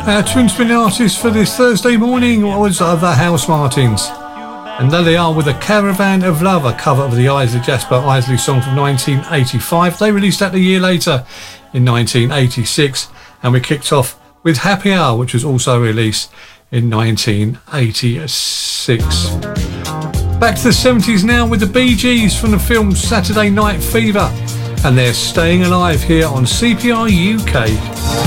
Our twin spin artists for this Thursday morning was the House Martins. And there they are with a Caravan of Love, a cover of the Isley Jasper Isley song from 1985. They released that a year later in 1986. And we kicked off with Happy Hour, which was also released in 1986. Back to the 70s now with the Bee Gees from the film Saturday Night Fever. And they're Staying Alive here on CPR UK.